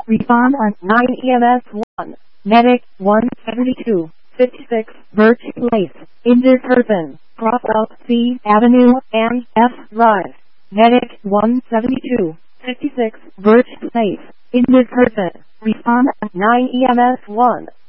Respond on 9 EMS 1. Medic 172, 56, Birch Place. Injured person, cross out C Avenue and F Drive. Medic 172, 56, Birch Place. Injured person. Respond on 9 EMS 1.